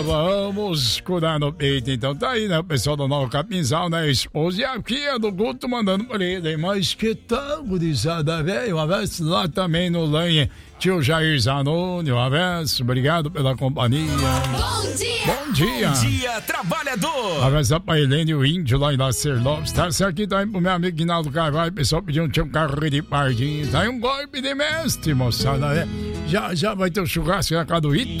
Vamos cuidar no peito, então tá aí, né? O pessoal do Nova Capinzal, né? Esposa e aqui é do Guto mandando por ele, mas que tal, gurizada, velho? Um abraço lá também no Lanha, tio Jair Zanoni, um abraço, obrigado pela companhia. Bom dia! Bom dia! Bom dia, trabalhador! Um abraço pra Helene e o Índio lá em Lacer Lopes, tá? Isso aqui também pro meu amigo Guinaldo Carvalho, o pessoal pediu um carro de pardinho, tá aí um golpe de mestre, moçada, né? Já vai ter o churrasco na casa do Ito.